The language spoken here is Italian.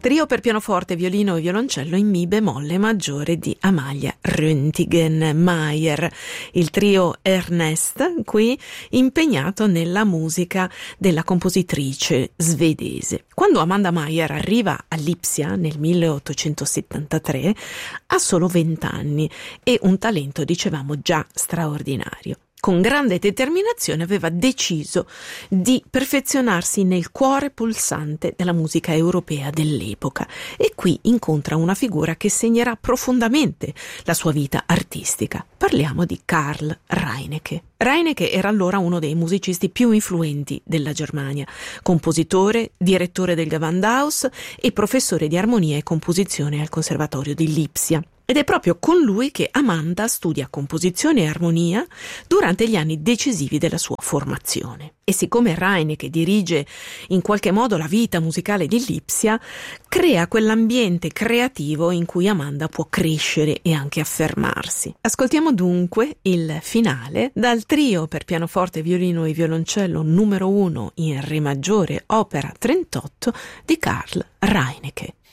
Trio per pianoforte, violino e violoncello in mi bemolle maggiore di Amalia Röntgen-Meyer. Il trio Ernest, qui impegnato nella musica della compositrice svedese. Quando Amanda Meyer arriva a Lipsia nel 1873 ha solo 20 anni e un talento, dicevamo, già straordinario. Con grande determinazione aveva deciso di perfezionarsi nel cuore pulsante della musica europea dell'epoca e qui incontra una figura che segnerà profondamente la sua vita artistica. Parliamo di Karl Reinecke. Reinecke era allora uno dei musicisti più influenti della Germania, compositore, direttore del Gewandhaus e professore di armonia e composizione al Conservatorio di Lipsia. Ed è proprio con lui che Amanda studia composizione e armonia durante gli anni decisivi della sua formazione. E siccome Reinecke dirige in qualche modo la vita musicale di Lipsia, crea quell'ambiente creativo in cui Amanda può crescere e anche affermarsi. Ascoltiamo dunque il finale dal trio per pianoforte, violino e violoncello numero 1 in Re maggiore, opera 38 di Karl Reinecke.